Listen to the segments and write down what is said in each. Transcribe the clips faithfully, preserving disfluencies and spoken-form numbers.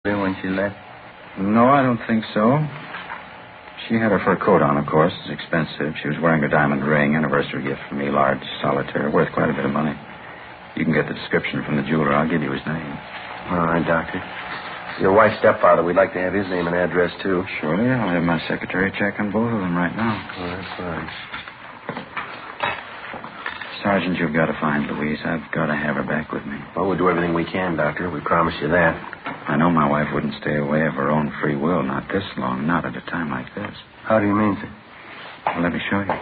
when she left? No, I don't think so. She had her fur coat on, of course. It's expensive. She was wearing a diamond ring, anniversary gift from me, large solitaire, worth quite a bit of money. You can get the description from the jeweler. I'll give you his name. All right, Doctor. Your wife's stepfather, we'd like to have his name and address, too. Surely. I'll have my secretary check on both of them right now. Oh, that's fine. Sergeant, you've got to find Louise. I've got to have her back with me. Well, we'll do everything we can, Doctor. We promise you that. I know my wife wouldn't stay away of her own free will, not this long, not at a time like this. How do you mean, sir? Well, let me show you.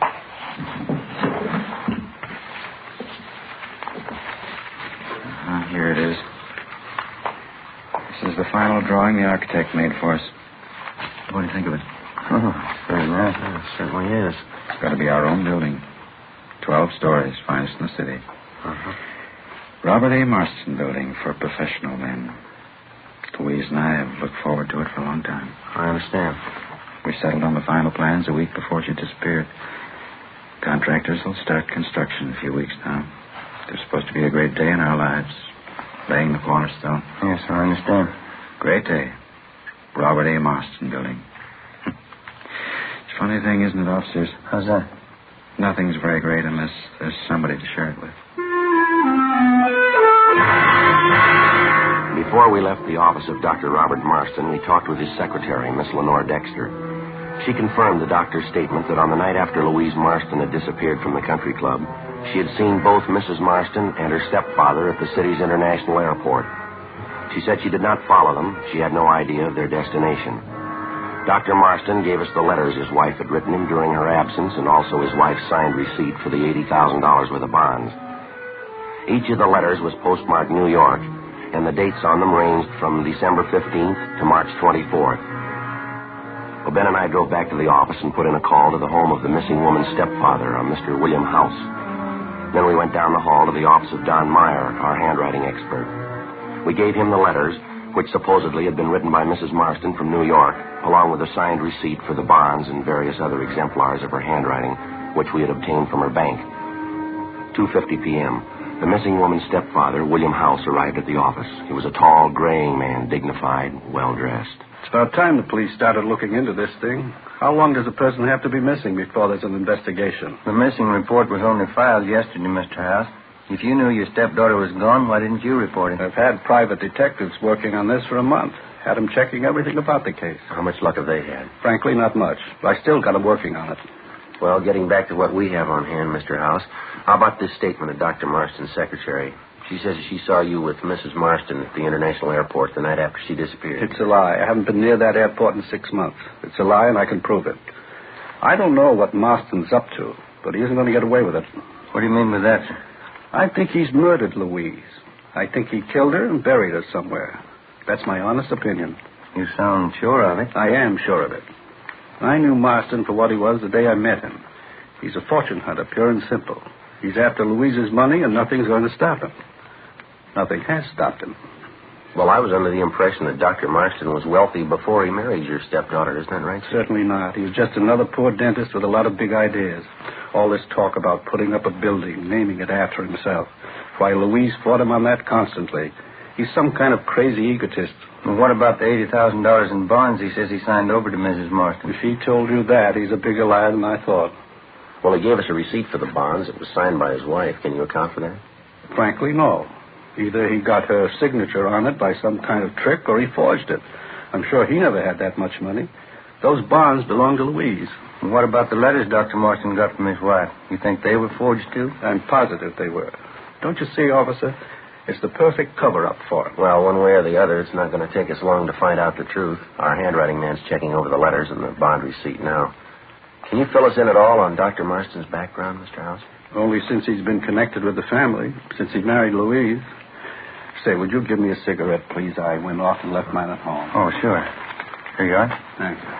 Uh, here it is. This is the final drawing the architect made for us. What do you think of it? Oh, it's very nice. Yeah, it certainly is. It's got to be our own building. Twelve stories, finest in the city. Uh-huh. Robert A. Marston Building for professional men. Louise and I have looked forward to it for a long time. I understand. We settled on the final plans a week before she disappeared. Contractors will start construction in a few weeks now. There's supposed to be a great day in our lives. Laying the cornerstone. Yes, sir, I understand. Great day. Robert A. Marston Building. It's a funny thing, isn't it, officers? How's that? Nothing's very great unless there's somebody to share it with. Before we left the office of Doctor Robert Marston, we talked with his secretary, Miss Lenore Dexter. She confirmed the doctor's statement that on the night after Louise Marston had disappeared from the country club, she had seen both Missus Marston and her stepfather at the city's international airport. She said she did not follow them. She had no idea of their destination. Doctor Marston gave us the letters his wife had written him during her absence and also his wife's signed receipt for the eighty thousand dollars worth of bonds. Each of the letters was postmarked New York, and the dates on them ranged from December fifteenth to March twenty-fourth. Well, Ben and I drove back to the office and put in a call to the home of the missing woman's stepfather, a Mister William House. Then we went down the hall to the office of Don Meyer, our handwriting expert. We gave him the letters, which supposedly had been written by Missus Marston from New York, along with a signed receipt for the bonds and various other exemplars of her handwriting, which we had obtained from her bank. two fifty p.m., the missing woman's stepfather, William House, arrived at the office. He was a tall, graying man, dignified, well-dressed. It's about time the police started looking into this thing. How long does a person have to be missing before there's an investigation? The missing report was only filed yesterday, Mister House. If you knew your stepdaughter was gone, why didn't you report it? I've had private detectives working on this for a month. Had them checking everything about the case. How much luck have they had? Frankly, not much. But I still got them working on it. Well, getting back to what we have on hand, Mister House, how about this statement of Doctor Marston's secretary? She says she saw you with Missus Marston at the international airport the night after she disappeared. It's a lie. I haven't been near that airport in six months. It's a lie, and I can prove it. I don't know what Marston's up to, but he isn't going to get away with it. What do you mean with that, sir? I think he's murdered Louise. I think he killed her and buried her somewhere. That's my honest opinion. You sound sure of it. I am sure of it. I knew Marston for what he was the day I met him. He's a fortune hunter, pure and simple. He's after Louise's money, and nothing's going to stop him. Nothing has stopped him. Well, I was under the impression that Doctor Marston was wealthy before he married your stepdaughter. Isn't that right, sir? Certainly not. He's just another poor dentist with a lot of big ideas. All this talk about putting up a building, naming it after himself. Why, Louise fought him on that constantly. He's some kind of crazy egotist. Well, what about the eighty thousand dollars in bonds he says he signed over to Missus Marston? If he told you that, he's a bigger liar than I thought. Well, he gave us a receipt for the bonds. It was signed by his wife. Can you account for that? Frankly, no. Either he got her signature on it by some kind of trick, or he forged it. I'm sure he never had that much money. Those bonds belong to Louise. And what about the letters Doctor Marston got from his wife? You think they were forged, too? I'm positive they were. Don't you see, officer? It's the perfect cover-up for him. Well, one way or the other, it's not going to take us long to find out the truth. Our handwriting man's checking over the letters and the bond receipt now. Can you fill us in at all on Doctor Marston's background, Mister House? Only since he's been connected with the family, since he married Louise. Say, would you give me a cigarette, please? I went off and left mine at home. Oh, sure. Here you are. Thank you.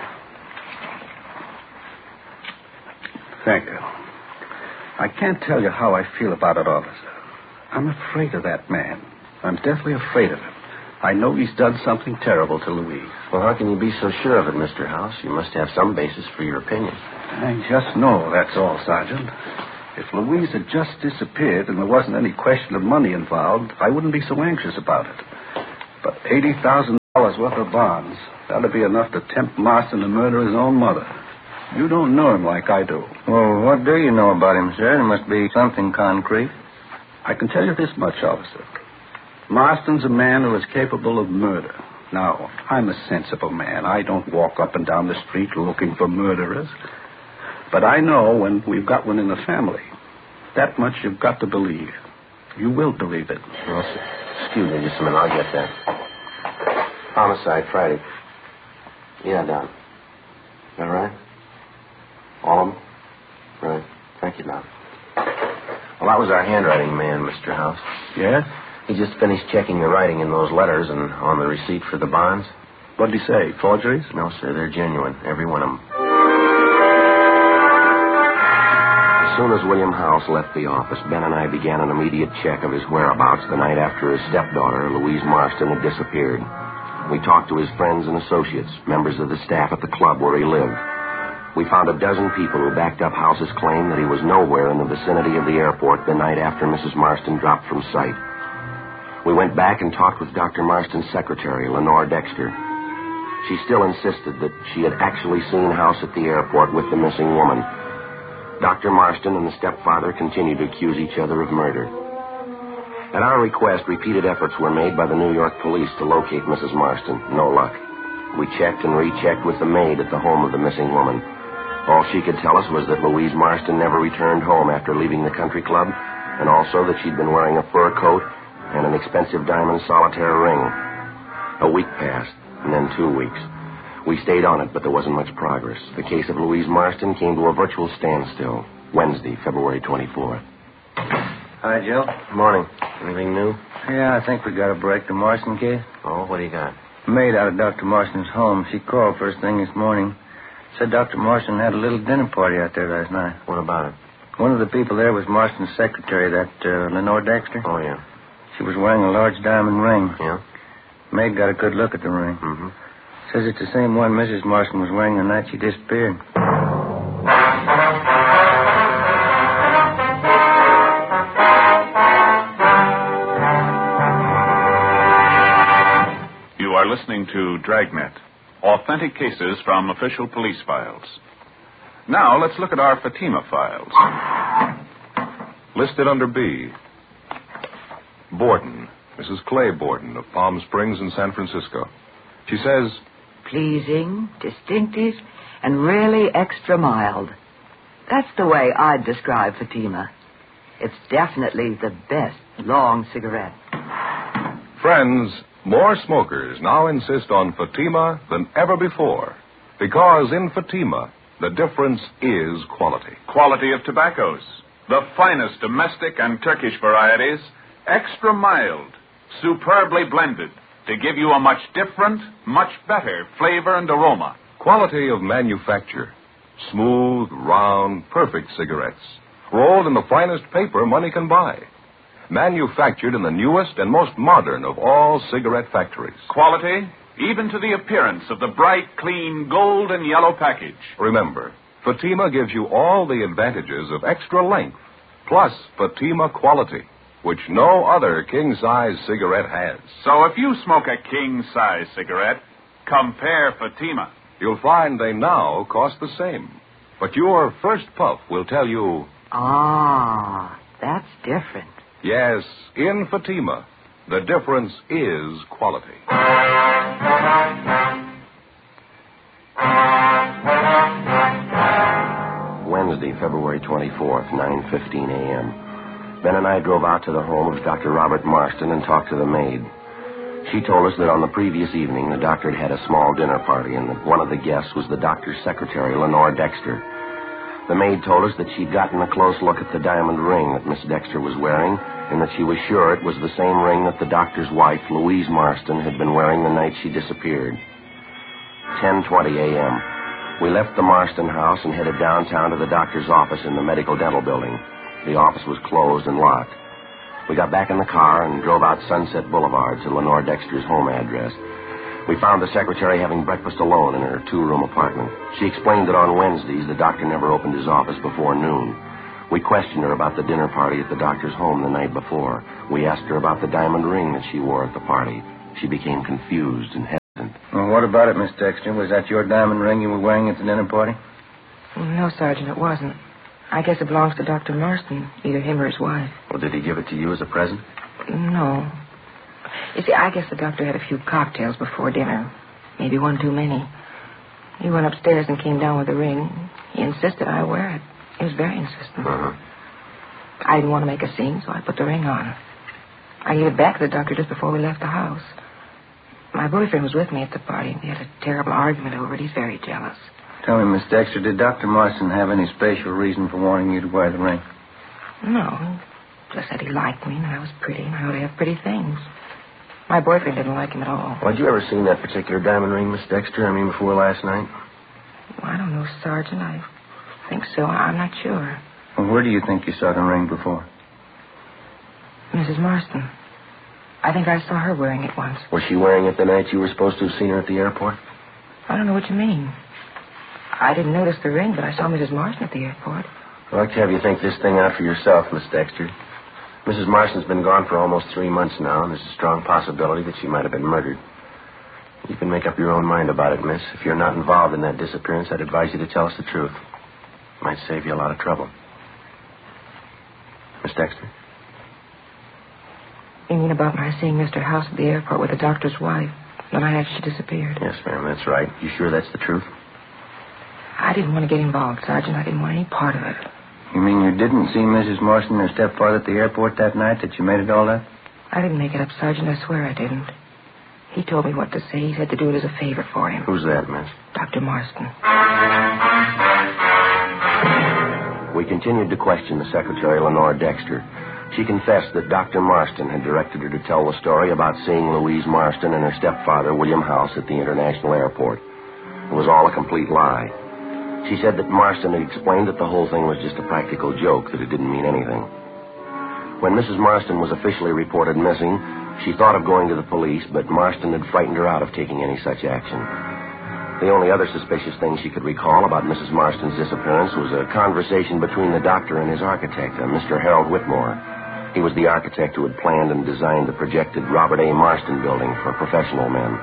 Thank you. I can't tell you how I feel about it, officer. I'm afraid of that man. I'm deathly afraid of him. I know he's done something terrible to Louise. Well, how can you be so sure of it, Mister House? You must have some basis for your opinion. I just know, that's all, Sergeant. If Louise had just disappeared and there wasn't any question of money involved, I wouldn't be so anxious about it. But eighty thousand Dollars worth of bonds. That'll be enough to tempt Marston to murder his own mother. You don't know him like I do. Well, what do you know about him, sir? There must be something concrete. I can tell you this much, officer. Marston's a man who is capable of murder. Now, I'm a sensible man. I don't walk up and down the street looking for murderers. But I know when we've got one in the family. That much you've got to believe. You will believe it. Well, excuse me just a minute. I'll get that. Homicide, Friday. Yeah, Don. Is that right? All of them? Right. Thank you, Don. Well, that was our handwriting man, Mister House. Yes? He just finished checking the writing in those letters and on the receipt for the bonds. What did he say? Forgeries? No, sir. They're genuine. Every one of them. As soon as William House left the office, Ben and I began an immediate check of his whereabouts the night after his stepdaughter, Louise Marston, had disappeared. We talked to his friends and associates, members of the staff at the club where he lived. We found a dozen people who backed up House's claim that he was nowhere in the vicinity of the airport the night after Missus Marston dropped from sight. We went back and talked with Doctor Marston's secretary, Lenore Dexter. She still insisted that she had actually seen House at the airport with the missing woman. Doctor Marston and the stepfather continued to accuse each other of murder. At our request, repeated efforts were made by the New York police to locate Missus Marston. No luck. We checked and rechecked with the maid at the home of the missing woman. All she could tell us was that Louise Marston never returned home after leaving the country club, and also that she'd been wearing a fur coat and an expensive diamond solitaire ring. A week passed, and then two weeks. We stayed on it, but there wasn't much progress. The case of Louise Marston came to a virtual standstill Wednesday, February twenty-fourth. Hi, Joe. Morning. Anything new? Yeah, I think we got a break. The Marston case. Oh, what do you got? Maid out of Doctor Marston's home. She called first thing this morning. Said Doctor Marston had a little dinner party out there last night. What about it? One of the people there was Marston's secretary, that uh, Lenore Dexter. Oh, yeah. She was wearing a large diamond ring. Yeah? Maid got a good look at the ring. Mm-hmm. Says it's the same one Missus Marston was wearing the night she disappeared. You are listening to Dragnet, authentic cases from official police files. Now, let's look at our Fatima files. Listed under B. Borden, Missus Clay Borden of Palm Springs in San Francisco. She says, pleasing, distinctive, and really extra mild. That's the way I'd describe Fatima. It's definitely the best long cigarette. friends, more smokers now insist on Fatima than ever before. Because in Fatima, the difference is quality. Quality of tobaccos. The finest domestic and Turkish varieties, extra mild, superbly blended, to give you a much different, much better flavor and aroma. Quality of manufacture. Smooth, round, perfect cigarettes. Rolled in the finest paper money can buy. Manufactured in the newest and most modern of all cigarette factories. Quality, even to the appearance of the bright, clean gold and yellow package. Remember, Fatima gives you all the advantages of extra length, plus Fatima quality, which no other king-size cigarette has. So if you smoke a king-size cigarette, compare Fatima. You'll find they now cost the same. But your first puff will tell you... Ah, that's different. Yes, in Fatima, the difference is quality. Wednesday, February twenty-fourth, nine fifteen a.m. Ben and I drove out to the home of Doctor Robert Marston and talked to the maid. She told us that on the previous evening, the doctor had had a small dinner party and that one of the guests was the doctor's secretary, Lenore Dexter. The maid told us that she'd gotten a close look at the diamond ring that Miss Dexter was wearing and that she was sure it was the same ring that the doctor's wife, Louise Marston, had been wearing the night she disappeared. ten twenty a.m. We left the Marston house and headed downtown to the doctor's office in the medical dental building. The office was closed and locked. We got back in the car and drove out Sunset Boulevard to Lenore Dexter's home address. We found the secretary having breakfast alone in her two-room apartment. She explained that on Wednesdays, the doctor never opened his office before noon. We questioned her about the dinner party at the doctor's home the night before. We asked her about the diamond ring that she wore at the party. She became confused and hesitated. what about it, Miss Dexter? Was that your diamond ring you were wearing at the dinner party? No, Sergeant, it wasn't. I guess it belongs to Doctor Marston, either him or his wife. Well, did he give it to you as a present? No. You see, I guess the doctor had a few cocktails before dinner. Maybe one too many. He went upstairs and came down with the ring. He insisted I wear it. He was very insistent. Uh-huh. I didn't want to make a scene, so I put the ring on. I gave it back to the doctor just before we left the house. My boyfriend was with me at the party. We had a terrible argument over it. He's very jealous. Tell me, Miss Dexter, did Doctor Marston have any special reason for wanting you to wear the ring? No. He just said he liked me and I was pretty and I ought to have pretty things. My boyfriend didn't like him at all. Well, had you ever seen that particular diamond ring, Miss Dexter? I mean, before last night? Well, I don't know, Sergeant. I think so. I'm not sure. Well, where do you think you saw the ring before? Missus Marston. I think I saw her wearing it once. Was she wearing it the night you were supposed to have seen her at the airport? I don't know what you mean. I didn't notice the ring, but I saw Missus Marston at the airport. I'd like to have you think this thing out for yourself, Miss Dexter. Missus Marston's been gone for almost three months now, and there's a strong possibility that she might have been murdered. You can make up your own mind about it, miss. If you're not involved in that disappearance, I'd advise you to tell us the truth. It might save you a lot of trouble. Miss Dexter? You mean about my seeing Mister House at the airport with the doctor's wife the night after she disappeared? Yes, ma'am, that's right. You sure that's the truth? I didn't want to get involved, Sergeant. I didn't want any part of it. You mean you didn't see Missus Marston and her stepfather at the airport that night, that you made it all up? I didn't make it up, Sergeant. I swear I didn't. He told me what to say. He said to do it as a favor for him. Who's that, miss? Doctor Marston. We continued to question the secretary, Lenore Dexter. She confessed that Doctor Marston had directed her to tell the story about seeing Louise Marston and her stepfather, William House, at the international airport. It was all a complete lie. She said that Marston had explained that the whole thing was just a practical joke, that it didn't mean anything. When Missus Marston was officially reported missing, she thought of going to the police, but Marston had frightened her out of taking any such action. The only other suspicious thing she could recall about Missus Marston's disappearance was a conversation between the doctor and his architect, uh, Mister Harold Whitmore. He was the architect who had planned and designed the projected Robert A. Marston building for professional men.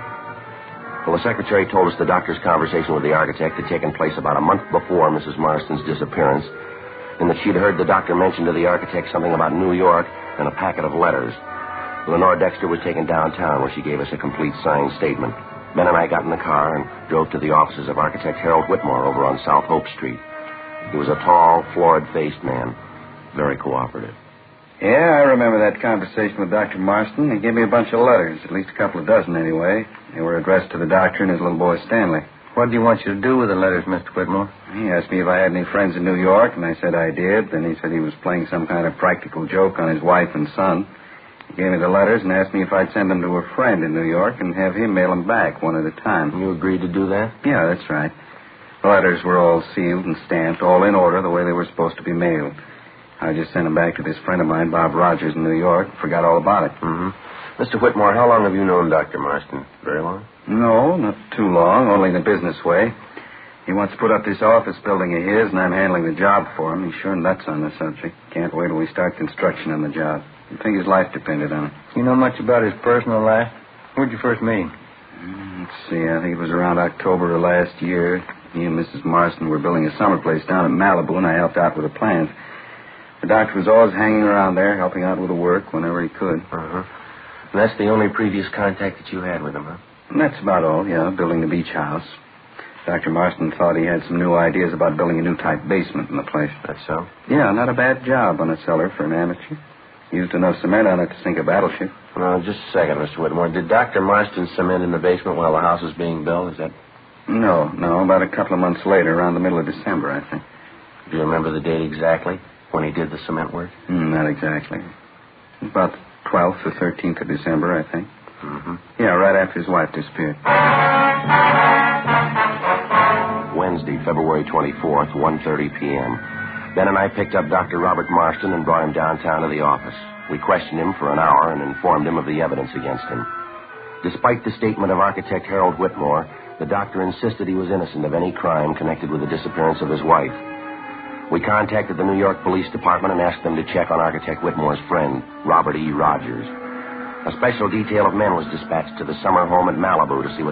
Well, the secretary told us the doctor's conversation with the architect had taken place about a month before Missus Marston's disappearance, and that she'd heard the doctor mention to the architect something about New York and a packet of letters. Lenore Dexter was taken downtown, where she gave us a complete signed statement. Ben and I got in the car and drove to the offices of architect Harold Whitmore over on South Hope Street. He was a tall, florid-faced man, very cooperative. Yeah, I remember that conversation with Doctor Marston. He gave me a bunch of letters, at least a couple of dozen anyway. They were addressed to the doctor and his little boy Stanley. What did he want you to do with the letters, Mister Whitmore? He asked me if I had any friends in New York, and I said I did. Then he said he was playing some kind of practical joke on his wife and son. He gave me the letters and asked me if I'd send them to a friend in New York and have him mail them back one at a time. You agreed to do that? Yeah, that's right. The letters were all sealed and stamped, all in order, the way they were supposed to be mailed. I just sent them back to this friend of mine, Bob Rogers, in New York. Forgot all about it. Mm-hmm. Mister Whitmore, how long have you known Doctor Marston? Very long? No, not too long, only in a business way. He wants to put up this office building of his, and I'm handling the job for him. He's sure nuts on the subject. Can't wait till we start construction on the job. I think his life depended on it. You know much about his personal life? Where'd you first meet him? Mm, let's see, I think it was around October of last year. He and Missus Marston were building a summer place down at Malibu, and I helped out with the plans. The doctor was always hanging around there, helping out with the work whenever he could. Uh-huh. And that's the only previous contact that you had with him, huh? And that's about all, yeah, building the beach house. Doctor Marston thought he had some new ideas about building a new type basement in the place. That's so? Yeah, not a bad job on a cellar for an amateur. Used enough cement on it to sink a battleship. Now, just a second, Mister Whitmore. Did Doctor Marston cement in the basement while the house was being built? Is that... No, no, about a couple of months later, around the middle of December, I think. Do you remember the date exactly when he did the cement work? Mm, not exactly. About the twelfth or thirteenth of December, I think. Mm-hmm. Yeah, right after his wife disappeared. Wednesday, February twenty-fourth, one thirty p.m. Ben and I picked up Doctor Robert Marston and brought him downtown to the office. We questioned him for an hour and informed him of the evidence against him. Despite the statement of architect Harold Whitmore, the doctor insisted he was innocent of any crime connected with the disappearance of his wife. We contacted the New York Police Department and asked them to check on architect Whitmore's friend, Robert E. Rogers. A special detail of men was dispatched to the summer home at Malibu to see what